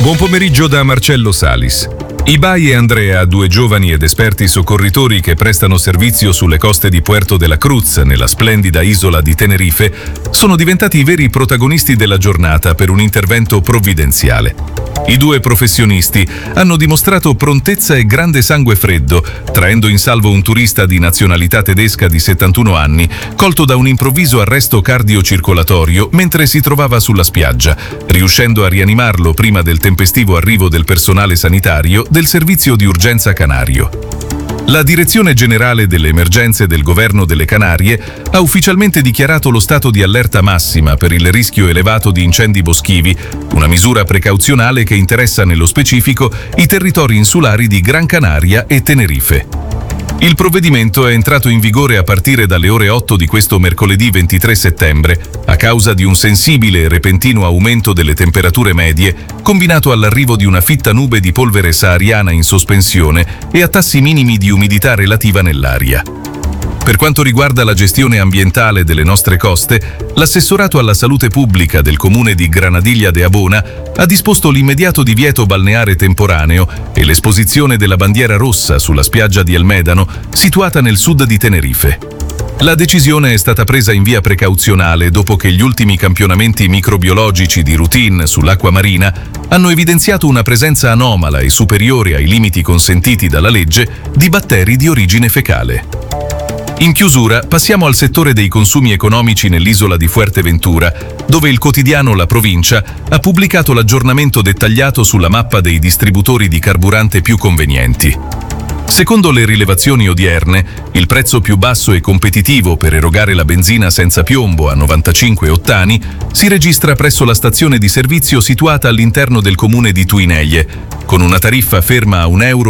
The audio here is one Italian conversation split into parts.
Buon pomeriggio da Marcello Salis. Ibai e Andrea, due giovani ed esperti soccorritori che prestano servizio sulle coste di Puerto de la Cruz, nella splendida isola di Tenerife, sono diventati i veri protagonisti della giornata per un intervento provvidenziale. I due professionisti hanno dimostrato prontezza e grande sangue freddo, traendo in salvo un turista di nazionalità tedesca di 71 anni, colto da un improvviso arresto cardiocircolatorio mentre si trovava sulla spiaggia, riuscendo a rianimarlo prima del tempestivo arrivo del personale sanitario del servizio di urgenza canario. La Direzione Generale delle Emergenze del Governo delle Canarie ha ufficialmente dichiarato lo stato di allerta massima per il rischio elevato di incendi boschivi, una misura precauzionale che interessa nello specifico i territori insulari di Gran Canaria e Tenerife. Il provvedimento è entrato in vigore a partire dalle ore 8 di questo mercoledì 23 settembre, a causa di un sensibile e repentino aumento delle temperature medie, combinato all'arrivo di una fitta nube di polvere sahariana in sospensione e a tassi minimi di umidità relativa nell'aria. Per quanto riguarda la gestione ambientale delle nostre coste, l'assessorato alla salute pubblica del comune di Granadilla de Abona ha disposto l'immediato divieto balneare temporaneo e l'esposizione della bandiera rossa sulla spiaggia di El Médano, situata nel sud di Tenerife. La decisione è stata presa in via precauzionale dopo che gli ultimi campionamenti microbiologici di routine sull'acqua marina hanno evidenziato una presenza anomala e superiore ai limiti consentiti dalla legge di batteri di origine fecale. In chiusura passiamo al settore dei consumi economici nell'isola di Fuerteventura, dove il quotidiano La Provincia ha pubblicato l'aggiornamento dettagliato sulla mappa dei distributori di carburante più convenienti. Secondo le rilevazioni odierne, il prezzo più basso e competitivo per erogare la benzina senza piombo a 95 ottani si registra presso la stazione di servizio situata all'interno del comune di Tuineie, con una tariffa ferma a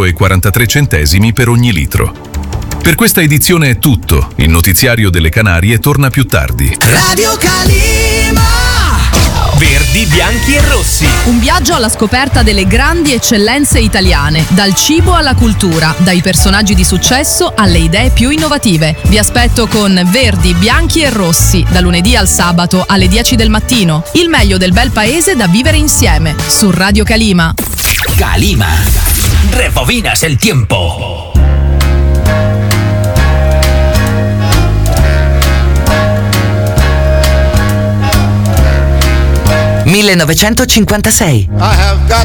€1,43 per ogni litro. Per questa edizione è tutto. Il notiziario delle Canarie torna più tardi. Radio Calima! Verdi, bianchi e rossi. Un viaggio alla scoperta delle grandi eccellenze italiane, dal cibo alla cultura, dai personaggi di successo alle idee più innovative. Vi aspetto con Verdi, bianchi e rossi, da lunedì al sabato alle 10 del mattino. Il meglio del bel paese da vivere insieme, su Radio Calima. Calima. Rebobinas el tiempo. ...1956.